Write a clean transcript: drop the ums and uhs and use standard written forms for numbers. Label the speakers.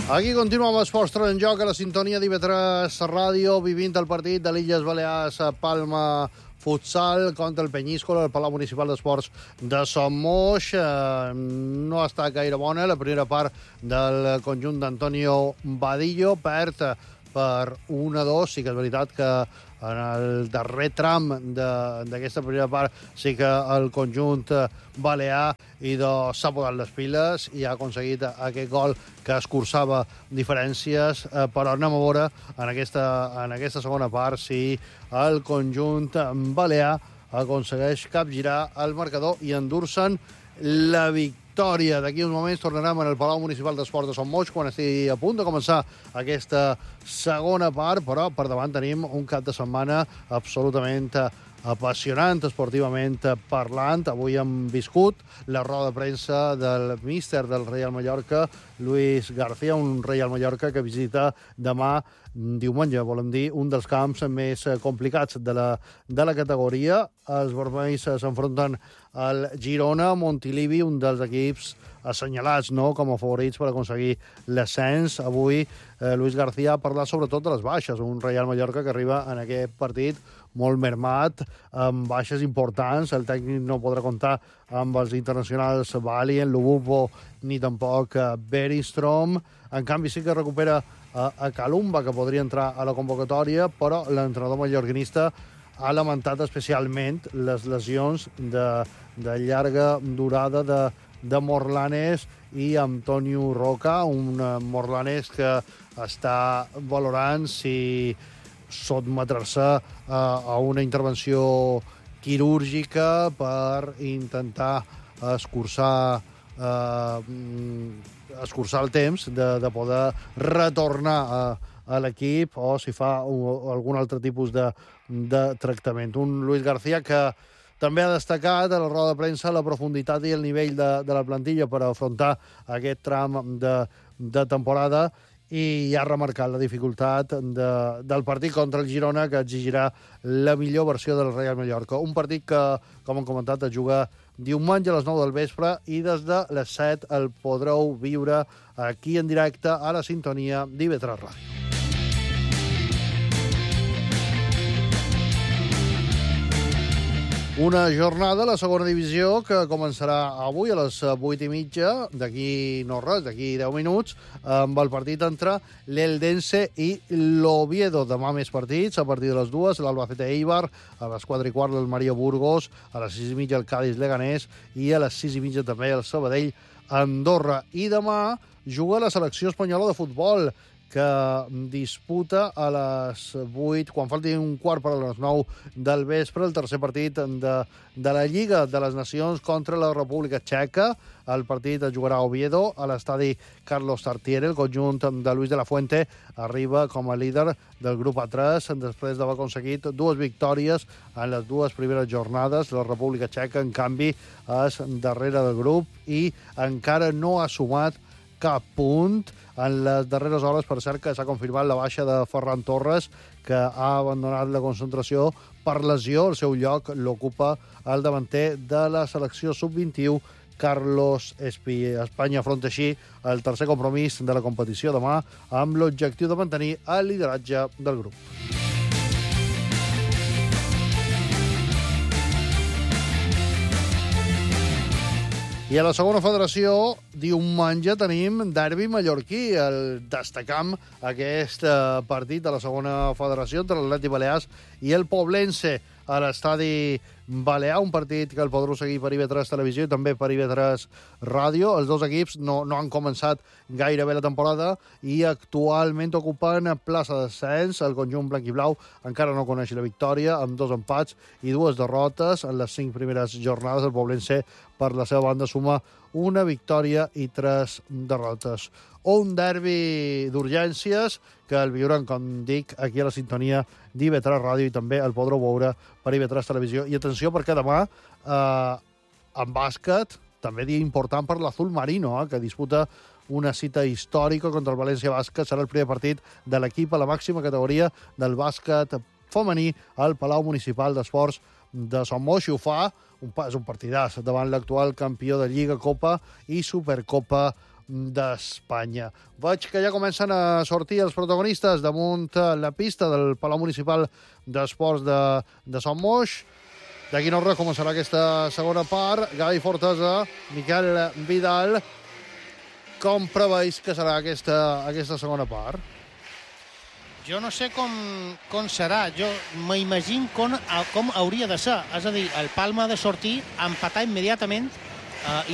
Speaker 1: Aquí continua amb Esports en joc a la sintonia d'IV3 Ràdio, vivint el partit de l'Illes Balears Palma Futsal contra el Penyíscola, el Palau Municipal d'Esports de Son Moix. No ha estat gaire bona la primera part del conjunt d'Antonio Badillo, perd per 1-2. Sí que és veritat que en el darrer tram d'aquesta primera part sí que el conjunt balear s'ha posat les piles i ha aconseguit aquest gol que escurçava diferències, però anem a veure en aquesta segona part si el conjunt balear aconsegueix capgirar el marcador i endur-se'n la victòria. D'aquí uns moments tornarem en el Palau Municipal d'Esports de Son Moix quan estigui a punt de començar aquesta segona part, però per davant tenim un cap de setmana absolutament apassionant, esportivament parlant. Avui hem viscut la roda de premsa del míster del Reial Mallorca, Luis García, un Reial Mallorca que visita demà, diumenge, volem dir, un dels camps més complicats de la categoria. Els vermells s'enfronten al Girona, Montilivi, un dels equips assenyalats com a favorits per aconseguir l'ascens. Avui Luis García ha parlat sobretot de les baixes, un Reial Mallorca que arriba en aquest partit molt mermat, amb baixes importants. El tècnic no podrà comptar amb els internacionals Valien, Lubupo, ni tampoc Bergstrom. En canvi, sí que recupera a Calumba, que podria entrar a la convocatòria, però l'entrenador mallorquinista ha lamentat especialment les lesions de llarga durada de Morlanes i Antonio Roca, un Morlanes que està valorant si sotmetre-se a una intervenció quirúrgica per intentar escurçar el temps de poder retornar a l'equip o si fa algun altre tipus de tractament. Un Luis García que també ha destacat a la roda de premsa la profunditat i el nivell de la plantilla per afrontar aquest tram de temporada i ha remarcat la dificultat del partit contra el Girona, que exigirà la millor versió del Reial Mallorca. Un partit que, com hem comentat, es juga diumenge a les 9 del vespre i des de les 7 el podreu viure aquí en directe a la sintonia d'IV3 Ràdio. Una jornada a la segona divisió que començarà avui a les 8:30, d'aquí no res, d'aquí 10 minuts, amb el partit entre l'Eldense i l'Oviedo. Demà més partits, a partir de les 2, l'Albacete Eibar, a les 4:15 el Maria Burgos, a les 6:30 el Cádiz Leganés i a les 6:30 també el Sabadell Andorra. I demà juga la selecció espanyola de futbol, que disputa a les 8, quan falti un quart per a les 9 del vespre, el tercer partit de la Lliga de les Nacions contra la República Txeca. El partit es jugarà a Oviedo, a l'estadi Carlos Tartiere. El conjunt de Luis de la Fuente arriba com a líder del grup A3 després d'haver aconseguit 2 victòries en les 2 primeres jornades. La República Txeca, en canvi, és darrere del grup i encara no ha sumat cap punt. En les darreres hores, per cert, que s'ha confirmat la baixa de Ferran Torres, que ha abandonat la concentració per lesió. El seu lloc l'ocupa el davanter de la selecció sub-21, Carlos Espí. Espanya afronta així el tercer compromís de la competició demà amb l'objectiu de mantenir el lideratge del grup. I a la segona federació, diumenge, tenim derbi mallorquí. Destacam aquest partit de la segona federació entre l'Atlètic Balears i el Poblense a l'estadi Balear, un partit que el podreu seguir per IV3 Televisió i també per IV3 Ràdio. Els dos equips no han començat gaire bé la temporada i actualment ocupen plaça d'ascens. El conjunt blanc i blau encara no coneix la victòria, amb 2 empats i 2 derrotes en les 5 primeres jornades. El Poblense, per la seva banda, suma 1 victòria i 3 derrotes. Un derbi d'urgències que el viuran, com dic, aquí a la sintonia d'IV3 Ràdio i també el podreu veure per IV3 Televisió. I atenció, perquè demà, en bàsquet, també dia important per l'Azul Marino, que disputa una cita històrica contra el València Bàsquet. Serà el primer partit de l'equip a la màxima categoria del bàsquet femení al Palau Municipal d'Esports de Son Moix. Ho fa, és un partidàs davant l'actual campió de Lliga, Copa i Supercopa d'Espanya. Veig que ja comencen a sortir els protagonistes damunt la pista del Palau Municipal d'Esports de Son Moix. D'aquí no res començarà aquesta segona part. Gavi Fortesa, Miquel Vidal, com preveus que serà aquesta segona part?
Speaker 2: Jo no sé com serà. Jo m'imagino com hauria de ser. És a dir, el Palma ha de sortir, empatar immediatament,